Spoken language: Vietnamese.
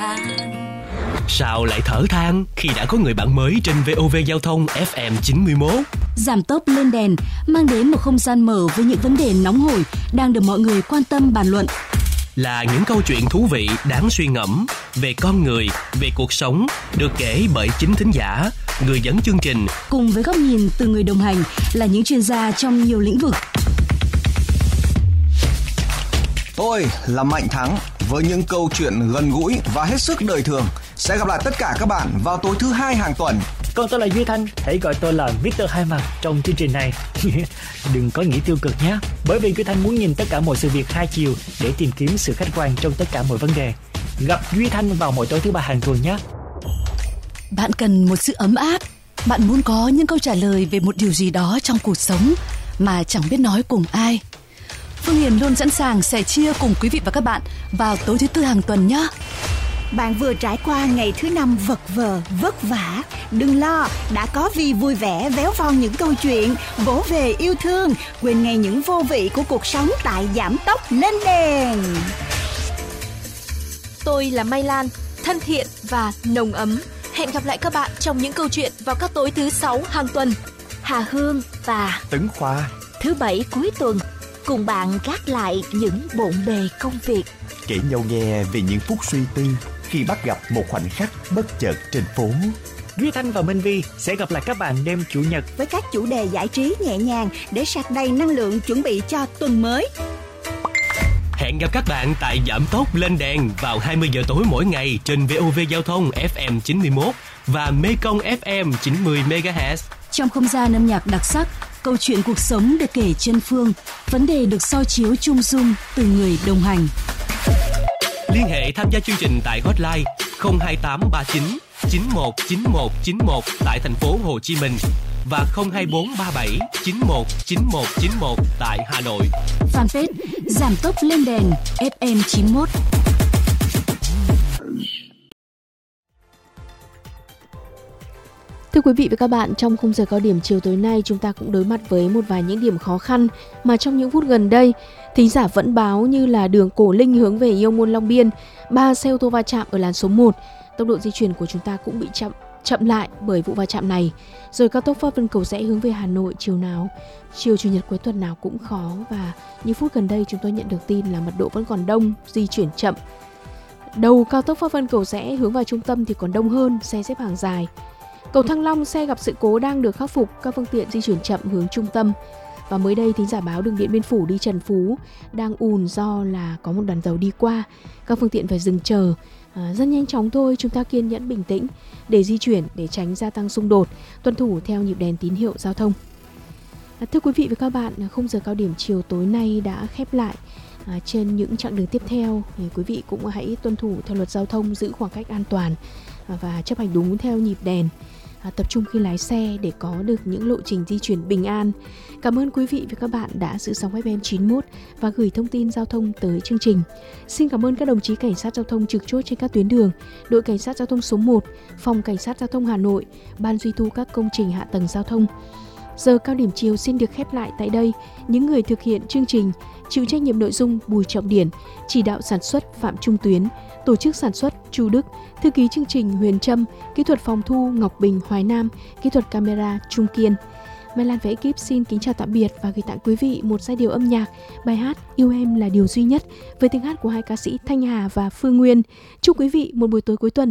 than. Sao lại thở than khi đã có người bạn mới trên VOV Giao thông FM 91? Giảm tốc lên đèn mang đến một không gian mở với những vấn đề nóng hổi đang được mọi người quan tâm bàn luận. Là những câu chuyện thú vị đáng suy ngẫm về con người, về cuộc sống, được kể bởi chính thính giả, người dẫn chương trình, cùng với góc nhìn từ người đồng hành là những chuyên gia trong nhiều lĩnh vực. Tôi là Mạnh Thắng với những câu chuyện gần gũi và hết sức đời thường. Sẽ gặp lại tất cả các bạn vào tối thứ 2 hàng tuần. Còn tôi là Duy Thanh, hãy gọi tôi là Mr. Hai Mặt trong chương trình này. Đừng có nghĩ tiêu cực nhé, bởi vì Duy Thanh muốn nhìn tất cả mọi sự việc hai chiều để tìm kiếm sự khách quan trong tất cả mọi vấn đề. Gặp Duy Thanh vào mỗi tối thứ 3 hàng tuần nhé. Bạn cần một sự ấm áp, bạn muốn có những câu trả lời về một điều gì đó trong cuộc sống mà chẳng biết nói cùng ai. Phương Hiền luôn sẵn sàng sẻ chia cùng quý vị và các bạn vào tối thứ 4 hàng tuần nhé. Bạn vừa trải qua ngày thứ 5 vật vờ, vất vả. Đừng lo, đã có Vi vui vẻ véo von những câu chuyện, vỗ về yêu thương, quên ngay những vô vị của cuộc sống tại Giảm tốc lên đèn. Tôi là Mai Lan, thân thiện và nồng ấm. Hẹn gặp lại các bạn trong những câu chuyện vào các tối thứ 6 hàng tuần. Hà Hương và Tấn Khoa, thứ 7 cuối tuần, cùng bạn gác lại những bộn bề công việc, kể nhau nghe về những phút suy tư khi bắt gặp một khoảnh khắc bất chợt trên phố. Duy Thanh và Minh Vi sẽ gặp lại các bạn đêm Chủ nhật với các chủ đề giải trí nhẹ nhàng để sạc đầy năng lượng chuẩn bị cho tuần mới. Hẹn gặp các bạn tại Giảm tốc lên đèn vào 20 giờ tối mỗi ngày trên VOV Giao thông FM 91 và Mekong FM 90 MHz. Trong không gian âm nhạc đặc sắc, câu chuyện cuộc sống được kể chân phương, vấn đề được soi chiếu chung dung từ người đồng hành. Liên hệ tham gia chương trình tại hotline 02839 919191 tại thành phố Hồ Chí Minh và 02437 919191 tại Hà Nội. Fanpage Giảm tốc lên đèn FM 91. Thưa quý vị và các bạn, trong khung giờ cao điểm chiều tối nay, chúng ta cũng đối mặt với một vài những điểm khó khăn mà trong những phút gần đây, thính giả vẫn báo như là đường Cổ Linh hướng về Yêu Môn Long Biên, 3 xe ô tô va chạm ở làn số 1. Tốc độ di chuyển của chúng ta cũng bị chậm lại bởi vụ va chạm này. Rồi cao tốc Pháp Vân Cầu Giẽ hướng về Hà Nội chiều Chủ nhật cuối tuần nào cũng khó, và những phút gần đây chúng tôi nhận được tin là mật độ vẫn còn đông, di chuyển chậm. Đầu cao tốc Pháp Vân Cầu Giẽ hướng vào trung tâm thì còn đông hơn, xe xếp hàng dài. Cầu Thăng Long xe gặp sự cố đang được khắc phục, các phương tiện di chuyển chậm hướng trung tâm. Và mới đây thính giả báo đường Điện Biên Phủ đi Trần Phú đang ùn do là có một đoàn tàu đi qua, các phương tiện phải dừng chờ. Rất nhanh chóng thôi, chúng ta kiên nhẫn bình tĩnh để di chuyển, để tránh gia tăng xung đột, tuân thủ theo nhịp đèn tín hiệu giao thông. Thưa quý vị và các bạn, khung giờ cao điểm chiều tối nay đã khép lại. Trên những chặng đường tiếp theo thì quý vị cũng hãy tuân thủ theo luật giao thông, giữ khoảng cách an toàn và chấp hành đúng theo nhịp đèn. Tập trung khi lái xe để có được những lộ trình di chuyển bình an. Cảm ơn quý vị và các bạn đã giữ sóng FM 91 và gửi thông tin giao thông tới chương trình. Xin cảm ơn các đồng chí cảnh sát giao thông trực chốt trên các tuyến đường, đội cảnh sát giao thông số 1, phòng cảnh sát giao thông Hà Nội, ban duy tu các công trình hạ tầng giao thông. Giờ cao điểm chiều xin được khép lại tại đây. Những người thực hiện chương trình: chịu trách nhiệm nội dung Bùi Trọng Điển, chỉ đạo sản xuất Phạm Trung Tuyến, tổ chức sản xuất Chu Đức, thư ký chương trình Huyền Trâm, kỹ thuật phòng thu Ngọc Bình Hoài Nam, kỹ thuật camera Trung Kiên. Mai Lan và ekip xin kính chào tạm biệt và gửi tặng quý vị một giai điệu âm nhạc, bài hát Yêu Em Là Điều Duy Nhất với tiếng hát của hai ca sĩ Thanh Hà và Phương Nguyên. Chúc quý vị một buổi tối cuối tuần